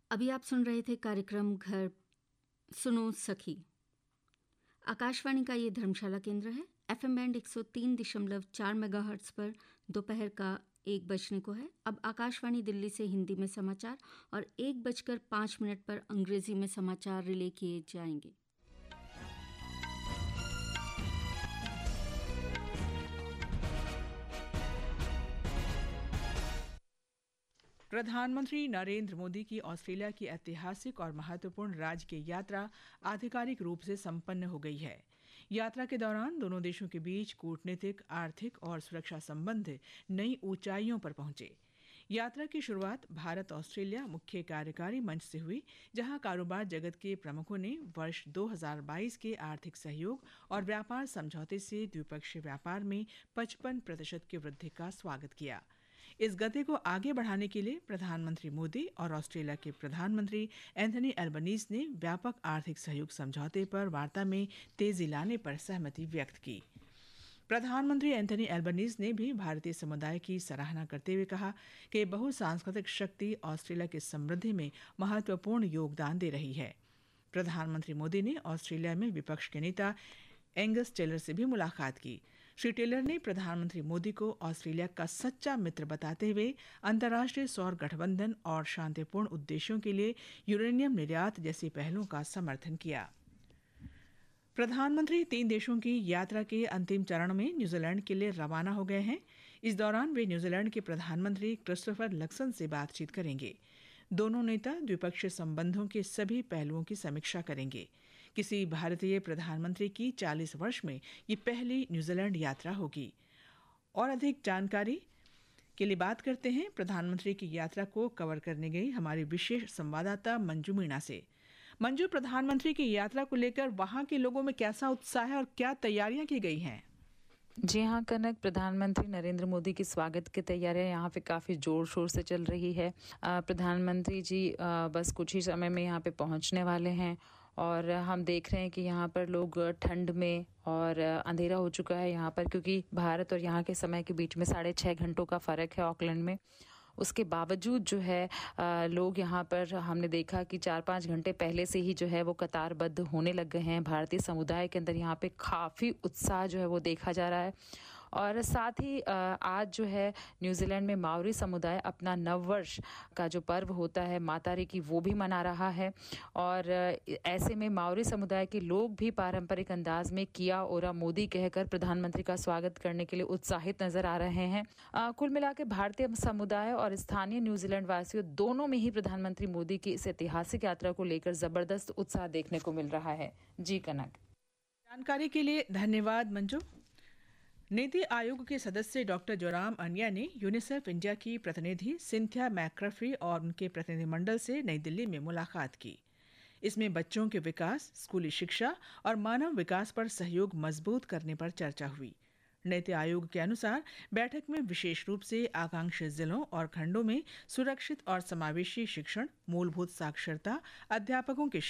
अभी आप सुन रहे थे कार्यक्रम घर सुनो सखी। आकाशवाणी का ये धर्मशाला केंद्र है। एफएम बैंड 103.4 मेगाहर्ट्ज पर दोपहर का 1 बजने को है। अब आकाशवाणी दिल्ली से हिंदी में समाचार और 1:05 पर अंग्रेजी में समाचार रिले किए जाएंगे। प्रधानमंत्री नरेंद्र मोदी की ऑस्ट्रेलिया की ऐतिहासिक और महत्वपूर्ण राजकीय यात्रा आधिकारिक रूप से संपन्न हो गई है। यात्रा के दौरान दोनों देशों के बीच कूटनीतिक, आर्थिक और सुरक्षा संबंध नई ऊंचाइयों पर पहुंचे। यात्रा की शुरुआत भारत ऑस्ट्रेलिया मुख्य कार्यकारी मंच से हुई, जहां कारोबार जगत के प्रमुखों ने वर्ष 2022 के आर्थिक सहयोग और व्यापार समझौते से द्विपक्षीय व्यापार में 55% की वृद्धि का स्वागत किया। इस गति को आगे बढ़ाने के लिए प्रधानमंत्री मोदी और ऑस्ट्रेलिया के प्रधानमंत्री एंथनी एल्बनीज ने व्यापक आर्थिक सहयोग समझौते पर वार्ता में तेजी लाने पर सहमति व्यक्त की। प्रधानमंत्री एंथनी एल्बनीज ने भी भारतीय समुदाय की सराहना करते हुए कहा कि बहुसांस्कृतिक शक्ति ऑस्ट्रेलिया की समृद्धि में महत्वपूर्ण योगदान दे रही है। प्रधानमंत्री मोदी ने ऑस्ट्रेलिया में विपक्ष के नेता एंगस टेलर से भी मुलाकात की। श्री टेलर ने प्रधानमंत्री मोदी को ऑस्ट्रेलिया का सच्चा मित्र बताते हुए अंतर्राष्ट्रीय सौर गठबंधन और शांतिपूर्ण उद्देश्यों के लिए यूरेनियम निर्यात जैसी पहलों का समर्थन किया। प्रधानमंत्री 3 देशों की यात्रा के अंतिम चरण में न्यूजीलैंड के लिए रवाना हो गए हैं। इस दौरान वे न्यूजीलैंड के प्रधानमंत्री क्रिस्टोफर लक्सन से बातचीत करेंगे। दोनों नेता द्विपक्षीय संबंधों के सभी पहलुओं की समीक्षा करेंगे। किसी भारतीय प्रधानमंत्री की 40 वर्ष में ये पहली न्यूजीलैंड यात्रा होगी। और अधिक जानकारी के लिए बात करते हैं प्रधानमंत्री की यात्रा को कवर करने गई हमारी विशेष संवाददाता मंजू मीणा से। मंजू, प्रधानमंत्री की यात्रा को लेकर वहां के लोगों में कैसा उत्साह है और क्या तैयारियां की गई हैं? जी हाँ कनक, प्रधानमंत्री नरेंद्र मोदी की स्वागत की तैयारियां यहाँ पे काफ़ी ज़ोर शोर से चल रही है। प्रधानमंत्री जी बस कुछ ही समय में यहाँ पे पहुँचने वाले हैं और हम देख रहे हैं कि यहाँ पर लोग ठंड में और अंधेरा हो चुका है यहाँ पर, क्योंकि भारत और यहाँ के समय के बीच में 6.5 घंटों का फ़र्क है ऑकलैंड में। उसके बावजूद जो है लोग यहाँ पर हमने देखा कि 4-5 घंटे पहले से ही जो है वो कतारबद्ध होने लग गए हैं। भारतीय समुदाय के अंदर यहाँ पे काफ़ी उत्साह जो है वो देखा जा रहा है। और साथ ही आज जो है न्यूजीलैंड में माओरी समुदाय अपना नववर्ष का जो पर्व होता है मातारी की, वो भी मना रहा है। और ऐसे में माओरी समुदाय के लोग भी पारंपरिक अंदाज में किया ओरा मोदी कहकर प्रधानमंत्री का स्वागत करने के लिए उत्साहित नजर आ रहे हैं। कुल मिला के भारतीय समुदाय और स्थानीय न्यूजीलैंड वासियों दोनों में ही प्रधानमंत्री मोदी की इस ऐतिहासिक यात्रा को लेकर जबरदस्त उत्साह देखने को मिल रहा है। जी कनक। जानकारी के लिए धन्यवाद मंजू। नीति आयोग के सदस्य डॉक्टर जोराम अनिया ने यूनिसेफ इंडिया की प्रतिनिधि सिंथिया मैक्रफी और उनके प्रतिनिधिमंडल से नई दिल्ली में मुलाकात की। इसमें बच्चों के विकास, स्कूली शिक्षा और मानव विकास पर सहयोग मजबूत करने पर चर्चा हुई। नीति आयोग के अनुसार बैठक में विशेष रूप से आकांक्षी जिलों और खंडों में सुरक्षित और समावेशी शिक्षण, मूलभूत साक्षरता, अध्यापकों के